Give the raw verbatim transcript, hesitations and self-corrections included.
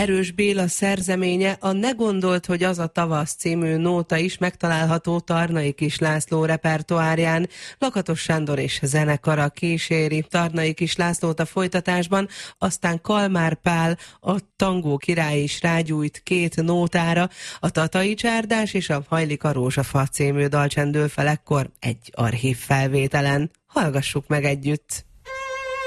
Erős Béla szerzeménye, a Ne gondolt, hogy az a tavasz című nóta is megtalálható Tarnai Kis László repertoárján. Lakatos Sándor és zenekara kíséri Tarnai Kis Lászlót a folytatásban, aztán Kalmár Pál, a tangó király is rágyújt két nótára, a Tatai Csárdás és a Hajlik a rózsafa című dal csendül fel ekkor egy archív felvételen. Hallgassuk meg együtt!